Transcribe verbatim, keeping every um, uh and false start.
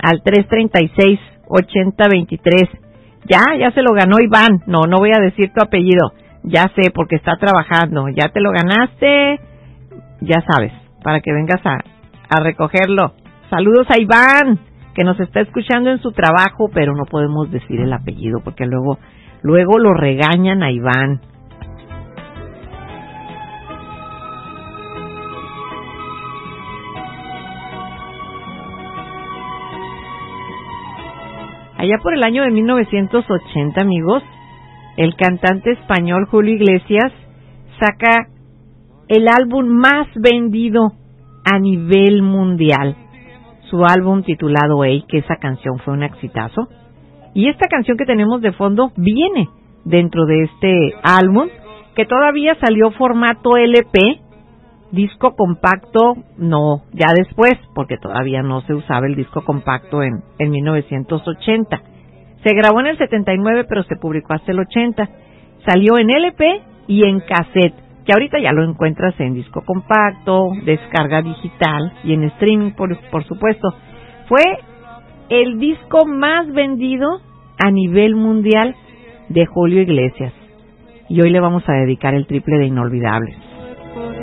al tres treinta y seis, ochenta veintitrés. Ya, ya se lo ganó Iván. No, no voy a decir tu apellido. Ya sé, porque está trabajando. Ya te lo ganaste. Ya sabes, para que vengas a, a recogerlo. Saludos a Iván, que nos está escuchando en su trabajo, pero no podemos decir el apellido, porque luego, luego lo regañan a Iván. Allá por el año de mil novecientos ochenta, amigos, el cantante español Julio Iglesias saca el álbum más vendido a nivel mundial. Su álbum titulado Hey, que esa canción fue un exitazo. Y esta canción que tenemos de fondo viene dentro de este álbum, que todavía salió formato L P, disco compacto, no, ya después, porque todavía no se usaba el disco compacto en, en mil novecientos ochenta. Se grabó en el setenta y nueve, pero se publicó hasta el ochenta. Salió en L P y en cassette, que ahorita ya lo encuentras en disco compacto, descarga digital y en streaming, por, por supuesto. Fue el disco más vendido a nivel mundial de Julio Iglesias. Y hoy le vamos a dedicar el triple de Inolvidables.